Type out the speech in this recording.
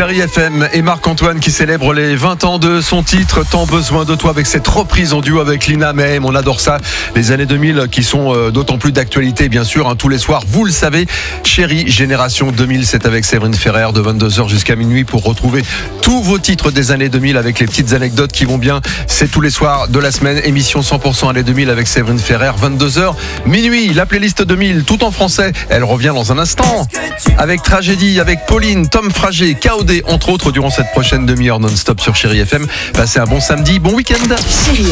Chérie FM et Marc-Antoine qui célèbre les 20 ans de son titre Tant besoin de toi avec cette reprise en duo avec Lina Mem. On adore ça. Les années 2000 qui sont d'autant plus d'actualité bien sûr. Tous les soirs, vous le savez, Chérie Génération 2000, c'est avec Séverine Ferrer de 22h jusqu'à minuit pour retrouver tous vos titres des années 2000 avec les petites anecdotes qui vont bien. C'est tous les soirs de la semaine. Émission 100% années 2000 avec Séverine Ferrer, 22h minuit. La playlist 2000 tout en français. Elle revient dans un instant avec Tragédie, avec Pauline, Tom Frager, KOD, entre autres, durant cette prochaine demi-heure non-stop sur Chérie FM. Passez un bon samedi, bon week-end.